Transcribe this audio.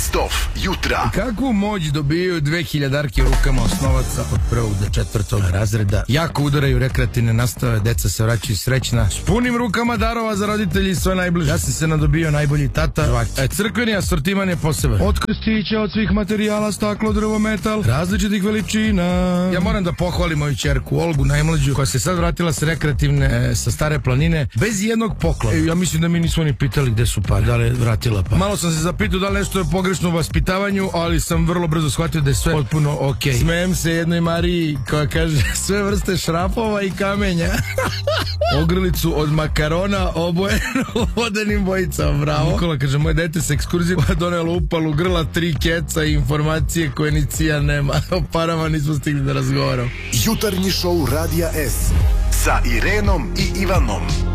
Best of jutra. Kakvu moć dobijaju 2000-arke u rukama osnovaca od 1. do 4. razreda? Jako udaraju rekreativne nastave, deca se vraćaju srećna, s punim rukama darova za roditelji i sve najbliže. Ja sam se nadobio najbolji tata. Crkveni asortiman je poseban. Od krstića, od svih materijala, staklo, drvo, metal, različitih veličina. Ja moram da pohvalim moju ćerku Olgu, najmlađu, koja se sad vratila sa rekreativne, sa Stare planine, bez jednog poklona. Ja mislim da mi nismo ni pitali gde su pare, da li je vratila pa. Malo sam se zapitao da li nešto je pogrešno u vaspitavanju, ali sam vrlo brzo shvatio da je sve potpuno okej. Smejem se jednoj Mariji koja kaže sve vrste šrafova i kamenja. Ogrlicu od makarona obojenu vodenim bojicama, bravo. Nikola kaže, moje dete sa ekskurzijama donelo upalu grla, 3 keca i informacije koje ni cija nema. O parama nismo stigli da razgovaram. Jutarnji šou Radija S sa Irenom i Ivanom.